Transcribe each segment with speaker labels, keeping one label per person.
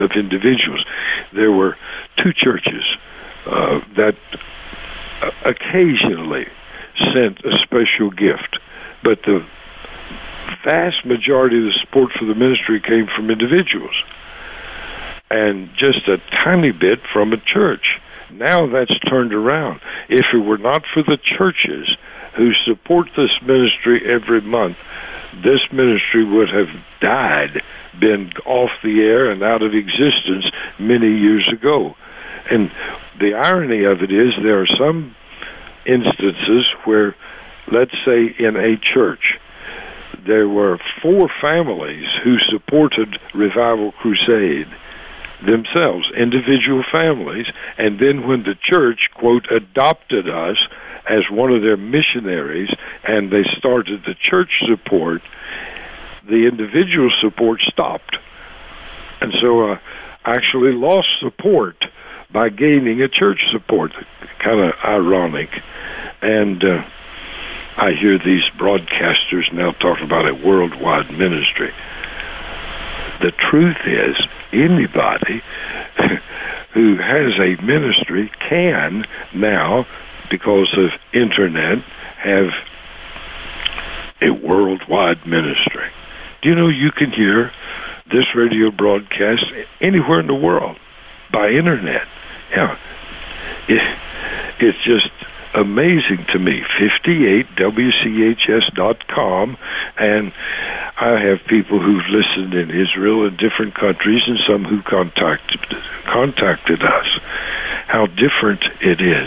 Speaker 1: of individuals. There were two churches that occasionally sent a special gift, but the vast majority of the support for the ministry came from individuals, and just a tiny bit from a church. Now that's turned around. If it were not for the churches who support this ministry every month, this ministry would have died, been off the air and out of existence many years ago. And the irony of it is there are some instances where, let's say in a church, there were 4 families who supported Revival Crusade themselves, individual families, and then when the church, quote, adopted us as one of their missionaries and they started the church support, the individual support stopped. And so actually lost support by gaining a church support. Kind of ironic. And I hear these broadcasters now talking about a worldwide ministry. The truth is, anybody who has a ministry can now, because of internet, have a worldwide ministry. Do you know you can hear this radio broadcast anywhere in the world by internet? Yeah, it's just amazing to me. 58WCHS.com, and I have people who've listened in Israel and different countries, and some who contacted us. How different it is.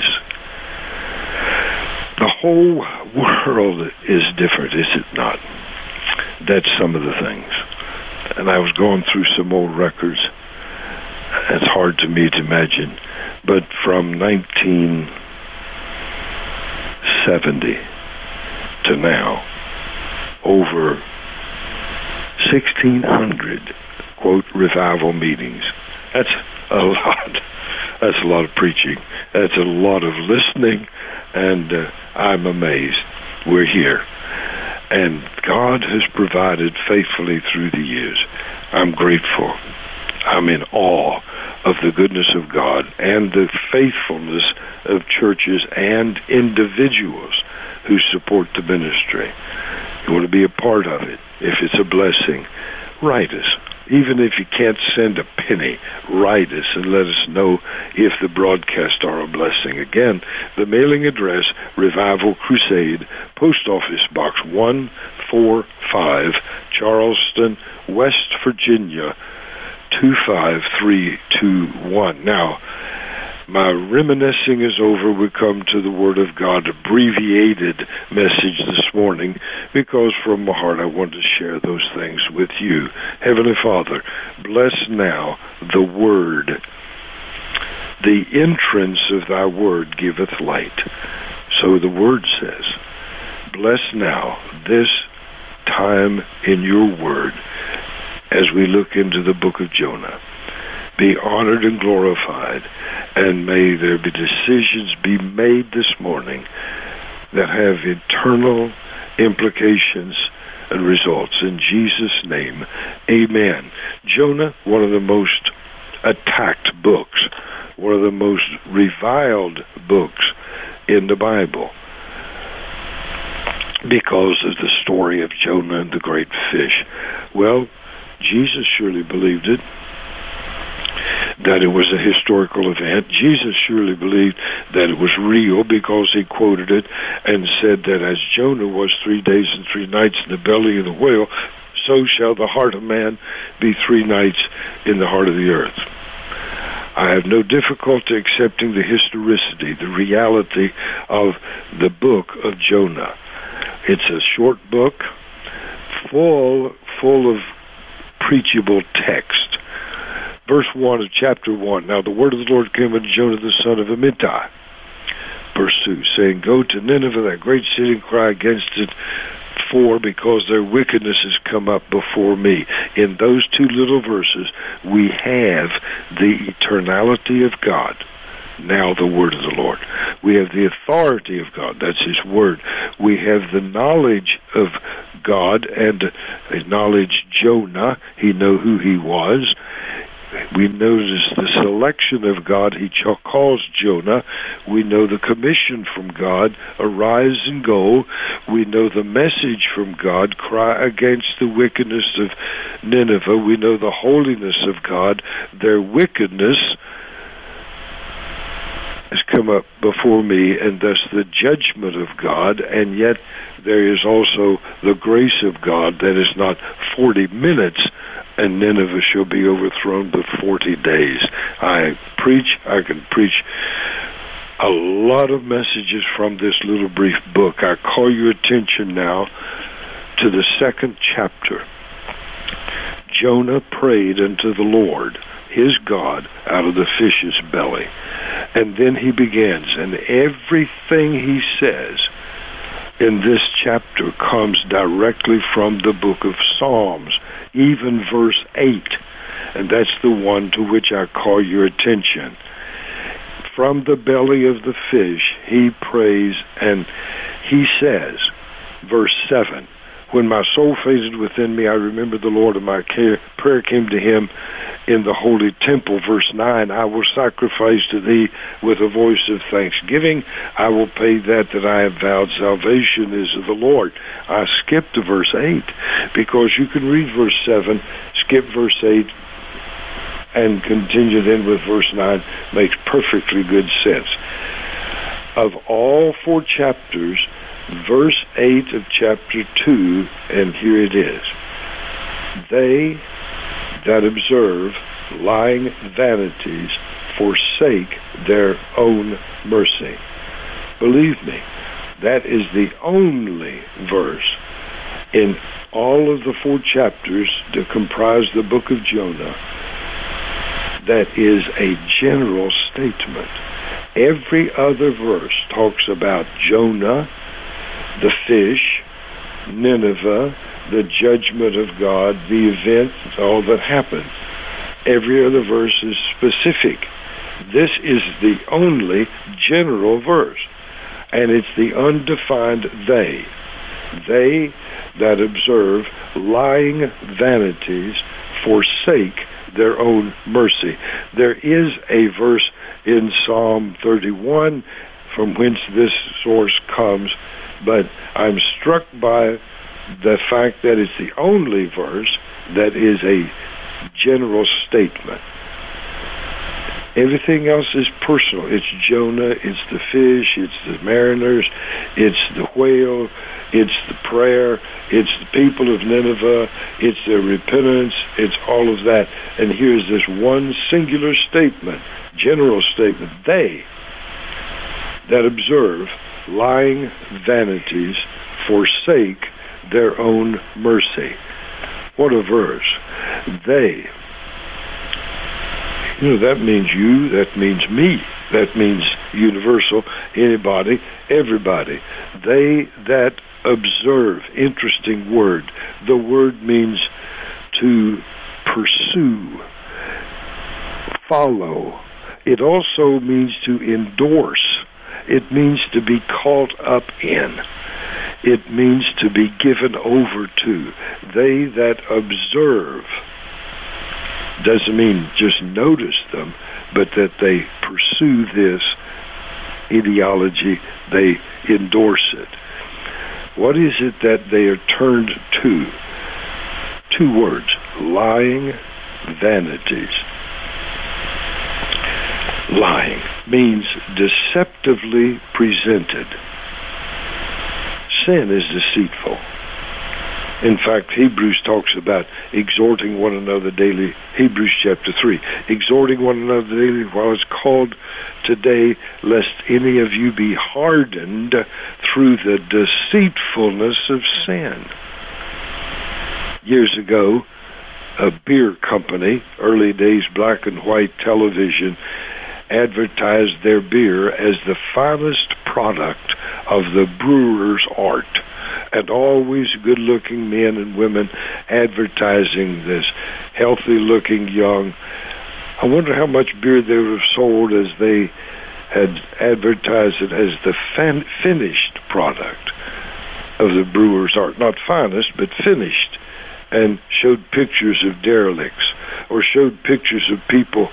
Speaker 1: The whole world is different, is it not? That's some of the things. And I was going through some old records. It's hard to me to imagine, but from 1970 to now, over 1,600, quote, revival meetings. That's a lot. That's a lot of preaching. That's a lot of listening, and I'm amazed. We're here. And God has provided faithfully through the years. I'm grateful. I'm in awe of the goodness of God and the faithfulness of churches and individuals who support the ministry. You want to be a part of it. If it's a blessing, write us. Even if you can't send a penny, write us and let us know if the broadcasts are a blessing. Again, the mailing address, Revival Crusade, Post Office Box 145, Charleston, West Virginia, 25321. Now, my reminiscing is over. We come to the Word of God, abbreviated message this morning, because from my heart I want to share those things with you. Heavenly Father, bless now the Word. The entrance of thy Word giveth light. So the Word says, bless now this time in your Word as we look into the book of Jonah. Be honored and glorified, and may there be decisions be made this morning that have eternal implications and results. In Jesus' name, amen. Jonah, one of the most attacked books, one of the most reviled books in the Bible, because of the story of Jonah and the great fish. Well, Jesus surely believed it, that it was a historical event. Jesus surely believed that it was real, because he quoted it and said that as Jonah was 3 days and 3 nights in the belly of the whale, so shall the heart of man be 3 nights in the heart of the earth. I have no difficulty accepting the historicity, the reality of the book of Jonah. It's a short book, full of preachable text. Verse 1 of chapter 1. Now the word of the Lord came unto Jonah the son of Amittai. Verse 2, saying, go to Nineveh, that great city, and cry against it, because their wickedness has come up before me. In those 2 little verses, we have the eternality of God. Now the word of the Lord. We have the authority of God. That's his word. We have the knowledge of God and acknowledge Jonah. He knew who he was. We notice the selection of God. He calls Jonah. We know the commission from God, arise and go. We know the message from God, cry against the wickedness of Nineveh. We know the holiness of God. Their wickedness has come up before me, and thus the judgment of God, and yet there is also the grace of God that is not 40 minutes, and Nineveh shall be overthrown but 40 days. I can preach a lot of messages from this little brief book. I call your attention now to the 2nd chapter. Jonah prayed unto the Lord, his God, out of the fish's belly. And then he begins, and everything he says in this chapter comes directly from the book of Psalms, even verse 8. And that's the one to which I call your attention. From the belly of the fish he prays, and he says, verse 7, when my soul fainted within me, I remembered the Lord, and my prayer came to him in the holy temple. Verse 9, I will sacrifice to thee with a voice of thanksgiving. I will pay that I have vowed. Salvation is of the Lord. I skipped to verse 8 because you can read verse 7, skip verse 8, and continue then with verse 9. Makes perfectly good sense. Of all 4 chapters, verse 8 of chapter 2, and here it is. They that observe lying vanities forsake their own mercy. Believe me, that is the only verse in all of the 4 chapters that comprise the book of Jonah that is a general statement. Every other verse talks about Jonah, the fish, Nineveh, the judgment of God, the event, all that happened. Every other verse is specific. This is the only general verse, and it's the undefined they. They that observe lying vanities forsake their own mercy. There is a verse in Psalm 31 from whence this source comes, but I'm struck by the fact that it's the only verse that is a general statement. Everything else is personal. It's Jonah, it's the fish, it's the mariners, it's the whale, it's the prayer, it's the people of Nineveh, it's their repentance, it's all of that. And here's this one singular statement, general statement. They that observe lying vanities forsake their own mercy. What a verse. They. That means you, that means me, that means universal, anybody, everybody. They that observe. Interesting word. The word means to pursue, follow. It also means to endorse. It means to be caught up in. It means to be given over to. They that observe doesn't mean just notice them, but that they pursue this ideology, they endorse it. What is it that they are turned to? 2 words, lying vanities. Lying means deceptively presented. Sin is deceitful. In fact, Hebrews talks about exhorting one another daily. Hebrews chapter 3. Exhorting one another daily while it's called today, lest any of you be hardened through the deceitfulness of sin. Years ago, a beer company, early days black and white television, advertised their beer as the finest product of the brewer's art. And always good-looking men and women advertising this healthy-looking young. I wonder how much beer they would have sold as they had advertised it as the finished product of the brewer's art. Not finest, but finished. And showed pictures of derelicts or showed pictures of people